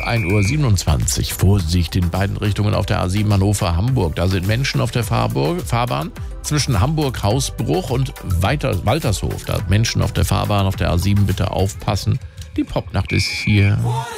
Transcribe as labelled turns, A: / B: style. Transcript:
A: 1:27 Uhr. Vorsicht in beiden Richtungen auf der A7 Hannover-Hamburg. Da sind Menschen auf der Fahrbahn zwischen Hamburg-Hausbruch und Waltershof. Da sind Menschen auf der Fahrbahn auf der A7, bitte aufpassen. Die Popnacht ist hier.